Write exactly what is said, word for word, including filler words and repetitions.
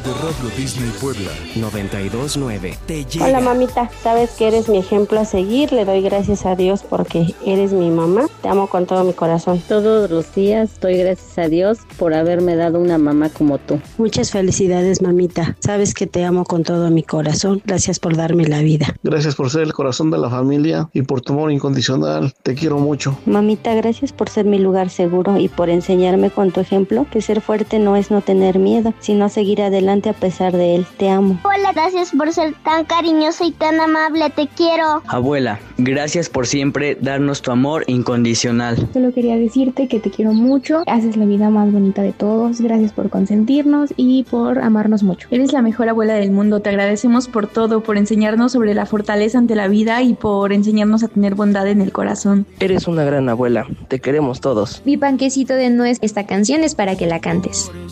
de Radio Disney Puebla noventa y dos punto nueve te llega. Hola mamita, sabes que eres mi ejemplo a seguir, le doy gracias a Dios porque eres mi mamá, te amo con todo mi corazón. Todos los días doy gracias a Dios por haberme dado una mamá como tú. Muchas felicidades mamita, sabes que te amo con todo mi corazón, gracias por darme la vida. Gracias por ser el corazón de la familia y por tu amor incondicional, te quiero mucho. Mamita, gracias por ser mi lugar seguro y por enseñarme con tu ejemplo que ser fuerte no es no tener miedo, sino seguir adelante a pesar de él, te amo. Hola, gracias por ser tan cariñoso y tan amable, te quiero. Abuela, gracias por siempre darnos tu amor incondicional. Solo quería decirte que te quiero mucho, haces la vida más bonita de todos, gracias por consentirnos y por amarnos mucho. Eres la mejor abuela del mundo, te agradecemos por todo, por enseñarnos sobre la fortaleza ante la vida y por enseñarnos a tener bondad en el corazón. Eres una gran abuela, te queremos todos. Mi panquecito de nuez, esta canción es para que la cantes.